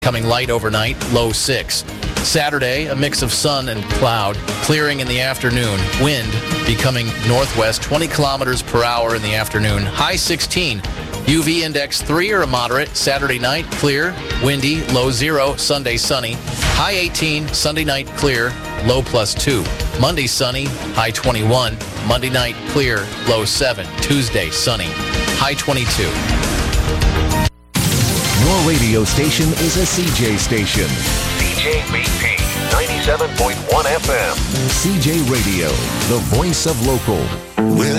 Becoming light overnight, low 6. Saturday, a mix of sun and cloud, clearing in the afternoon. Wind becoming northwest, 20 kilometers per hour in the afternoon. High 16. UV index 3 or a moderate. Saturday night, clear, windy, low 0. Sunday, sunny. High 18. Sunday night, clear, low +2. Monday, sunny, high 21. Monday night, clear, low 7. Tuesday, sunny, high 22. Your radio station is a CJ station. CJBP 97.1 FM. CJ Radio, the voice of local. Well,